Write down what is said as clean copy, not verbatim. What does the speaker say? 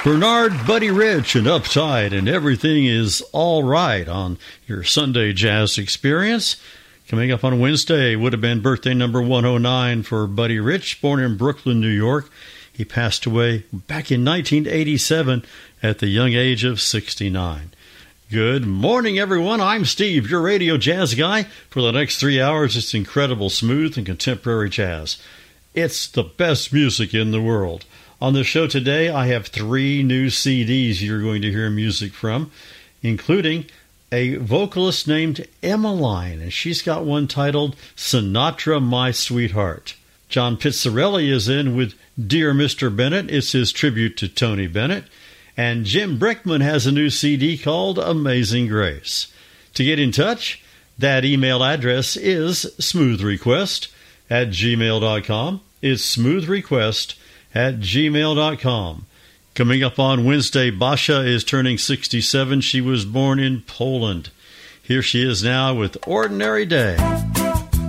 Bernard Buddy Rich and Uptight, and everything is all right on your Sunday jazz experience. Coming up on Wednesday would have been birthday number 109 for Buddy Rich, born in Brooklyn, New York. He passed away back in 1987 at the young age of 69. Good morning, everyone. I'm Steve, your radio jazz guy. For the next 3 hours, it's incredible, smooth, and contemporary jazz. It's the best music in the world. On the show today, I have 3 new CDs you're going to hear music from, including a vocalist named Emmeline, and she's got one titled Sinatra, My Sweetheart. John Pizzarelli is in with Dear Mr. Bennett. It's his tribute to Tony Bennett. And Jim Brickman has a new CD called Amazing Grace. To get in touch, that email address is smoothrequest@gmail.com. It's smoothrequest@gmail.com. Coming up on Wednesday, Basia is turning 67. She was born in Poland. Here she is now with Ordinary Day.